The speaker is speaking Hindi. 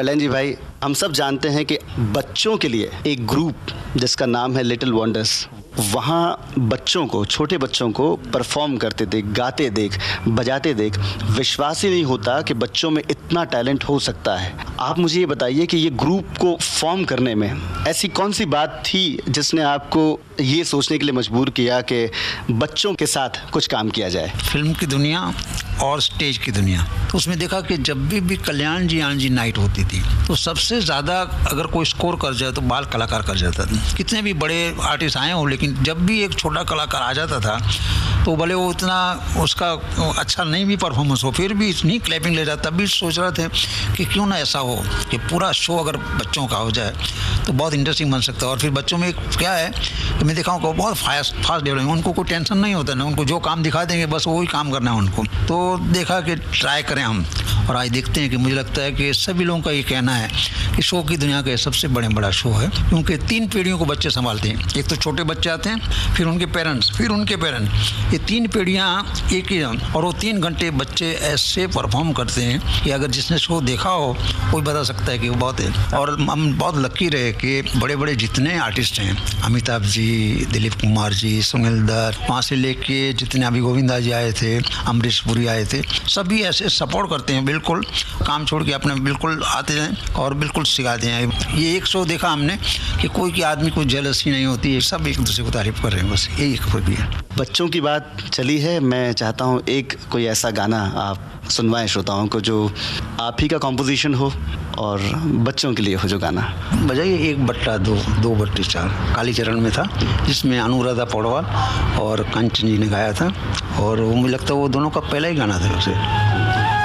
कल्याण जी भाई, हम सब जानते हैं कि बच्चों के लिए एक ग्रुप जिसका नाम है लिटिल वंडर्स, वहाँ बच्चों को, छोटे बच्चों को परफॉर्म करते देख, गाते देख, बजाते देख विश्वास ही नहीं होता कि बच्चों में इतना टैलेंट हो सकता है। आप मुझे ये बताइए कि ये ग्रुप को फॉर्म करने में ऐसी कौन सी बात थी जिसने आपको ये सोचने के लिए मजबूर किया कि बच्चों के साथ कुछ काम किया जाए? फिल्म की दुनिया और स्टेज की दुनिया, तो उसमें देखा कि जब भी कल्याण जी आनंद जी नाइट होती थी तो सबसे ज़्यादा अगर कोई स्कोर कर जाए तो बाल कलाकार कर जाता था। कितने भी बड़े आर्टिस्ट आए हों, लेकिन जब भी एक छोटा कलाकार आ जाता था तो भले वो उतना उसका अच्छा नहीं भी परफॉर्मेंस हो, फिर भी इतनी क्लैपिंग ले जाता। तब भी सोच रहे थे कि क्यों ना ऐसा हो कि पूरा शो अगर बच्चों का हो जाए तो बहुत इंटरेस्टिंग बन सकता है। और फिर बच्चों में क्या है कि मैं देखा हूँ बहुत फास्ट डेवलप, उनको कोई टेंशन नहीं होता ना, उनको जो काम दिखा देंगे बस वही काम करना है उनको। तो देखा कि ट्राई करें हम, और आज देखते हैं कि मुझे लगता है कि सभी लोगों का ये कहना है कि शो की दुनिया का सबसे बड़ा शो है, क्योंकि 3 पीढ़ियों को बच्चे संभालते हैं। एक तो छोटे बच्चे आते हैं, फिर उनके पेरेंट्स, फिर उनके पेरेंट्स, ये 3 पीढ़ियाँ एक ही, और वो 3 घंटे बच्चे ऐसे परफॉर्म करते हैं कि अगर जिसने शो देखा हो कोई बता सकता है कि वो बहुत है। और हम बहुत लकी रहे कि बड़े बड़े जितने आर्टिस्ट हैं, अमिताभ जी, दिलीप कुमार जी, सुनील दत्त, वहाँ से लेके जितने अभी गोविंदा जी आए थे, अमरीश पुरी आए थे, सभी ऐसे सपोर्ट करते हैं, बिल्कुल काम छोड़ के अपने बिल्कुल आते हैं और बिल्कुल सिखाते हैं। ये एक शो देखा हमने कि कोई की आदमी को जेलसी नहीं होती है, सब एक दूसरे को तारीफ कर रहे हैं, बस यही खूबी है। बच्चों की बात चली है, मैं चाहता हूँ एक कोई ऐसा गाना आप सुनवाएं श्रोताओं को जो आप ही का कॉम्पोजिशन हो और बच्चों के लिए हो जो गाना। बजाइए 1/2, 2/4 कालीचरण में था, जिसमें अनुराधा पौडवाल और कंचन जी ने गाया था, और वो मुझे लगता है वो दोनों का पहला ही गाना था उसे।